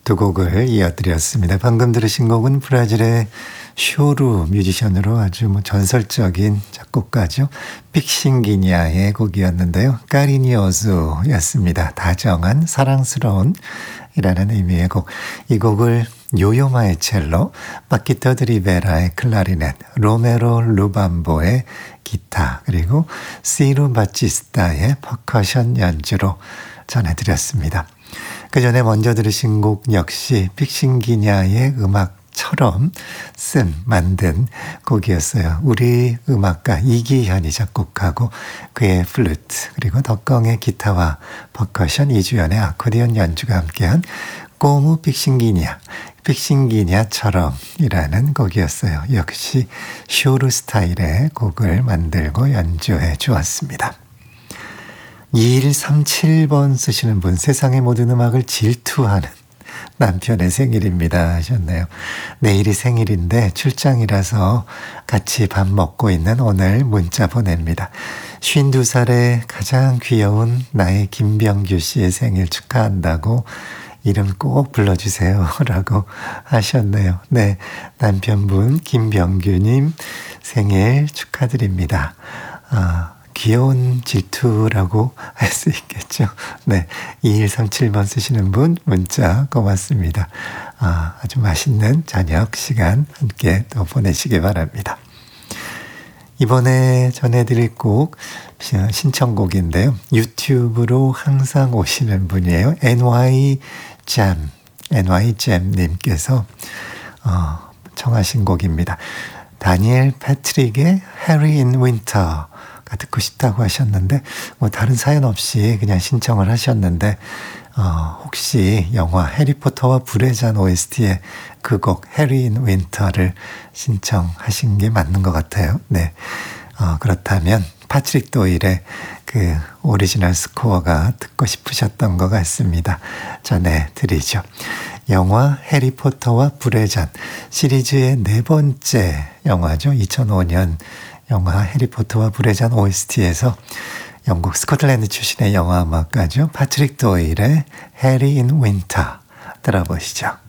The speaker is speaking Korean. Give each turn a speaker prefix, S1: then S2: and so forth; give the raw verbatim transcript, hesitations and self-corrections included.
S1: 두 곡을 이어드렸습니다. 방금 들으신 곡은 브라질의 쇼루 뮤지션으로 아주 뭐 전설적인 작곡가죠. 픽싱기니아의 곡이었는데요. 까리니오즈였습니다. 다정한 사랑스러운 이라는 의미의 곡. 이 곡을 요요마의 첼로, 파키토 드리베라의 클라리넷, 로메로 루밤보의 기타, 그리고 시루 바치스타의 퍼커션 연주로 전해드렸습니다. 그 전에 먼저 들으신 곡 역시 픽싱기냐의 음악처럼 쓴, 만든 곡이었어요. 우리 음악가 이기현이 작곡하고 그의 플루트, 그리고 덕광의 기타와 퍼커션, 이주연의 아코디언 연주가 함께한 꼬무 픽싱기냐, 픽싱기냐처럼 이라는 곡이었어요. 역시 쇼르 스타일의 곡을 만들고 연주해 주었습니다. 이일삼칠 번 쓰시는 분, 세상의 모든 음악을 질투하는 남편의 생일입니다 하셨네요. 내일이 생일인데 출장이라서 같이 밥 먹고 있는 오늘 문자 보냅니다. 쉰두 살의 가장 귀여운 나의 김병규 씨의 생일 축하한다고 이름 꼭 불러주세요 라고 하셨네요. 네, 남편분 김병규님 생일 축하드립니다. 아, 귀여운 질투라고 할 수 있겠죠. 네, 이일삼칠 번 쓰시는 분 문자 고맙습니다. 아, 아주 맛있는 저녁 시간 함께 또 보내시기 바랍니다. 이번에 전해드릴 곡 신청곡인데요. 유튜브로 항상 오시는 분이에요. 엔와이 잼, 엔와이 잼님께서 어, 청하신 곡입니다. 다니엘 패트릭의 해리 인 윈터 듣고 싶다고 하셨는데 뭐 다른 사연 없이 그냥 신청을 하셨는데 어, 혹시 영화 해리포터와 불의 잔 오에스티의 그 곡 해리 인 윈터를 신청하신 게 맞는 것 같아요. 네, 어, 그렇다면 파트릭 도일의 그 오리지널 스코어가 듣고 싶으셨던 것 같습니다. 전해드리죠. 영화 해리포터와 불의 잔 시리즈의 네 번째 영화죠. 이천오 년 영화 해리포터와 불의 잔 오에스티에서 영국 스코틀랜드 출신의 영화 음악가죠. 파트릭 도일의 해리 인 윈터 들어보시죠.